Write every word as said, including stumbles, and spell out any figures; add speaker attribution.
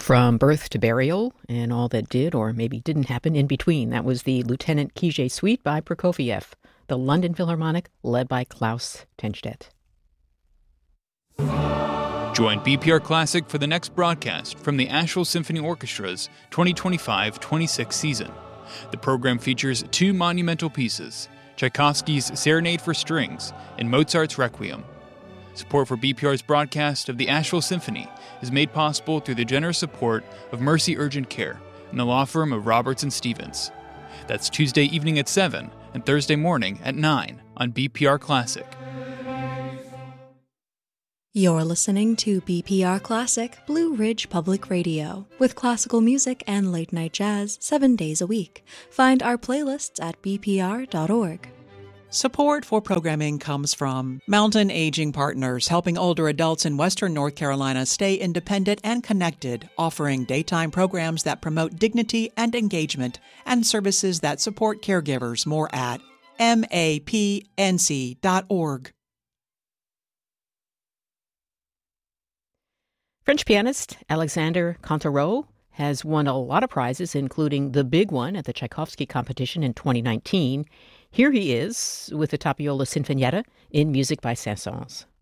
Speaker 1: From Birth to Burial and all that did or maybe didn't happen in between. That was the Lieutenant Kijé Suite by Prokofiev, the London Philharmonic led by Klaus Tennstedt.
Speaker 2: Join B P R Classic for the next broadcast from the Asheville Symphony Orchestra's twenty twenty-five twenty-six season. The program features two monumental pieces, Tchaikovsky's Serenade for Strings and Mozart's Requiem. Support for B P R's broadcast of the Asheville Symphony is made possible through the generous support of Mercy Urgent Care and the law firm of Roberts and Stevens. That's Tuesday evening at seven and Thursday morning at nine on B P R Classic.
Speaker 3: You're listening to B P R Classic Blue Ridge Public Radio with classical music and late-night jazz seven days a week. Find our playlists at b p r dot org.
Speaker 4: Support for programming comes from Mountain Aging Partners, helping older adults in Western North Carolina stay independent and connected, offering daytime programs that promote dignity and engagement and services that support caregivers. More at m a p n c dot org.
Speaker 1: French pianist Alexandre Cantereau has won a lot of prizes, including the big one at the Tchaikovsky competition in twenty nineteen. Here he is with the Tapiola Sinfonietta in Music by Saint-Saëns.